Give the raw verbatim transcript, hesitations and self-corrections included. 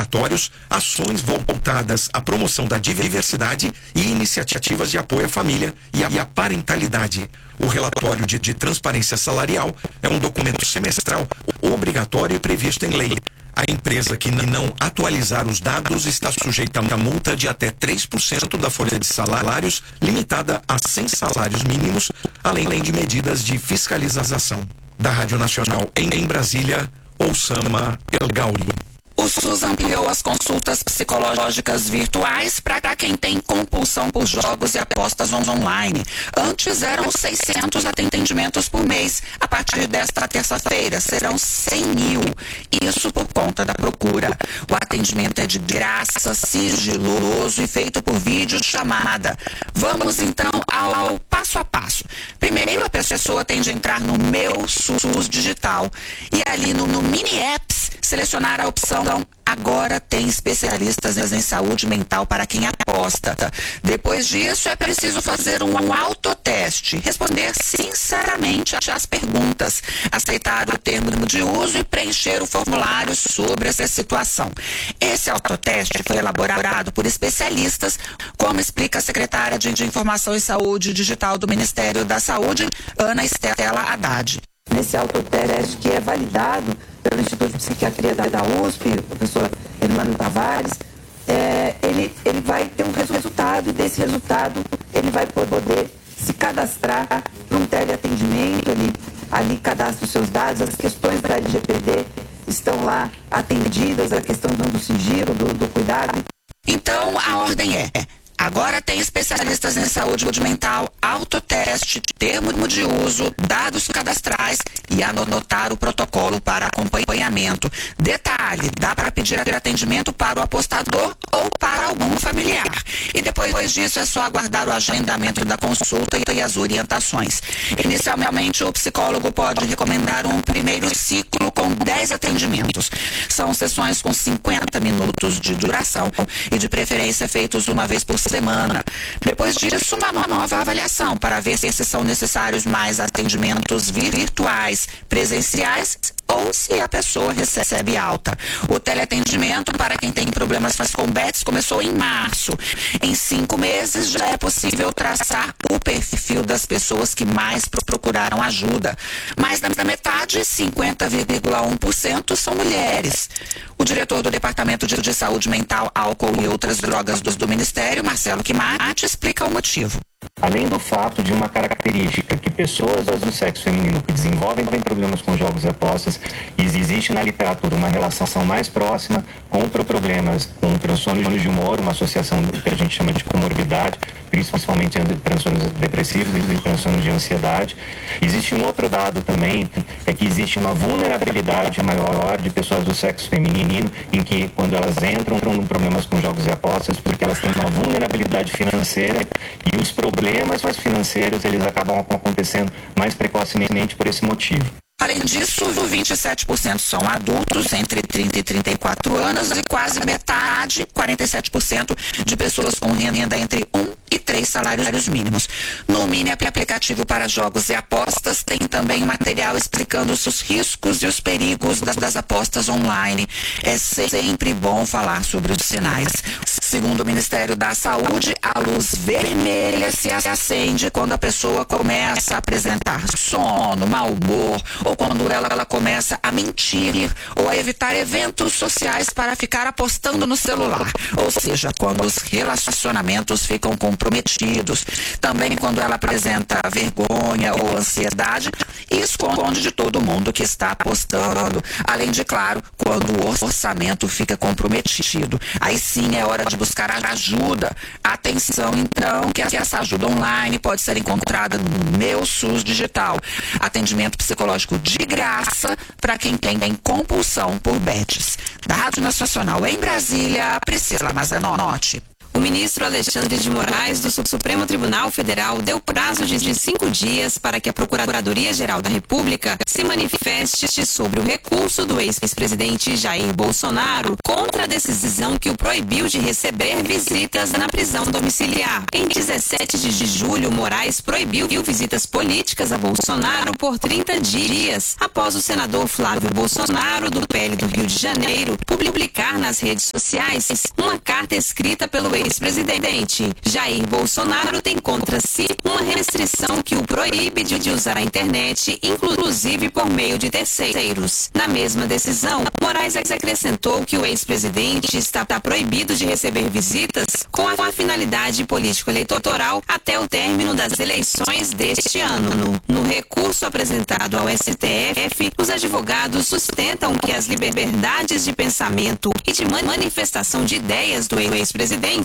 laboratórios, ações voltadas à promoção da diversidade e iniciativas de apoio à família e à, e à parentalidade. O relatório de, de transparência salarial é um documento semestral obrigatório e previsto em lei. A empresa que não atualizar os dados está sujeita a multa de até três por cento da folha de salários, limitada a cem salários mínimos, além de medidas de fiscalização. Da Rádio Nacional em, em Brasília, Oussama El Gauri. O SUS ampliou as consultas psicológicas virtuais para quem tem compulsão por jogos e apostas online. Antes eram seiscentos atendimentos por mês. A partir desta terça-feira serão cem mil. Isso por conta da procura. O atendimento é de graça, sigiloso e feito por videochamada. Vamos então ao passo a passo. Primeiro, a pessoa tem de entrar no Meu SUS Digital e ali no, no Mini Apps selecionar a opção Agora tem especialistas em saúde mental para quem aposta. Depois disso, é preciso fazer um autoteste, responder sinceramente às perguntas, aceitar o termo de uso e preencher o formulário sobre essa situação. Esse autoteste foi elaborado por especialistas, como explica a secretária de Informação e Saúde Digital do Ministério da Saúde, Ana Estela Haddad. Nesse autoteste que é validado pelo Instituto de Psiquiatria da U S P, o professor Hermano Tavares, é, ele, ele vai ter um resultado e desse resultado ele vai poder se cadastrar para um teleatendimento, ele ali cadastra os seus dados, as questões da L G P D estão lá atendidas, a questão do sigilo, do, do cuidado. Então, a ordem é... Agora tem especialistas em saúde mental, autoteste, termo de uso, dados cadastrais e anotar o protocolo para acompanhamento. Detalhe, dá para pedir atendimento para o apostador ou para algum familiar. E depois disso é só aguardar o agendamento da consulta e as orientações. Inicialmente, o psicólogo pode recomendar um primeiro ciclo com dez atendimentos. São sessões com cinquenta minutos de duração e de preferência feitos uma vez por semana. Depois disso, uma nova avaliação para ver se são necessários mais atendimentos virtuais, presenciais ou se a pessoa recebe alta. O teleatendimento para quem tem problemas com bets começou em março. Em cinco meses já é possível traçar o perfil das pessoas que mais procuraram ajuda. Mais da metade, cinquenta vírgula um por cento, são mulheres. O diretor do Departamento de Saúde Mental, Álcool e Outras Drogas do, do Ministério, Marcelo Quimati, explica o motivo. Além do fato de uma característica que pessoas do sexo feminino que desenvolvem problemas com jogos e apostas, existe na literatura uma relação mais próxima com problemas com transtornos de humor, uma associação que a gente chama de comorbidade, principalmente transtornos depressivos e transtornos de ansiedade. Existe um outro dado também, é que existe uma vulnerabilidade maior de pessoas do sexo feminino, em que quando elas entram em problemas com jogos e apostas, porque elas têm uma vulnerabilidade financeira e os problemas financeiros eles acabam acontecendo mais precocemente por esse motivo. Além disso, vinte e sete por cento são adultos entre trinta e trinta e quatro anos e quase metade, quarenta e sete por cento, de pessoas com renda entre um e três salários mínimos. No Mini aplicativo para jogos e apostas, tem também material explicando os riscos e os perigos das, das apostas online. É sempre bom falar sobre os sinais. Segundo o Ministério da Saúde, a luz vermelha se acende quando a pessoa começa a apresentar sono, mau humor, ou quando ela, ela começa a mentir ou a evitar eventos sociais para ficar apostando no celular. Ou seja, quando os relacionamentos ficam comprometidos. Também quando ela apresenta vergonha ou ansiedade e esconde de todo mundo que está apostando. Além de, claro, quando o orçamento fica comprometido. Aí sim é hora de buscar ajuda. Atenção, então, que essa ajuda online pode ser encontrada no Meu SUS Digital. Atendimento psicológico de graça para quem tem compulsão por bets. Da Rádio Nacional em Brasília, Priscila Mazanotti. O ministro Alexandre de Moraes, do Supremo Tribunal Federal, deu prazo de cinco dias para que a Procuradoria-Geral da República se manifeste sobre o recurso do ex-presidente Jair Bolsonaro contra a decisão que o proibiu de receber visitas na prisão domiciliar. Em dezessete de julho, Moraes proibiu visitas políticas a Bolsonaro por trinta dias, após o senador Flávio Bolsonaro, do P L do Rio de Janeiro, publicar nas redes sociais uma carta escrita pelo ex-presidente. Jair Bolsonaro tem contra si uma restrição que o proíbe de usar a internet, inclusive por meio de terceiros. Na mesma decisão, Moraes acrescentou que o ex-presidente está proibido de receber visitas com a finalidade político-eleitoral até o término das eleições deste ano. No recurso apresentado ao S T F, os advogados sustentam que as liberdades de pensamento e de manifestação de ideias do ex-presidente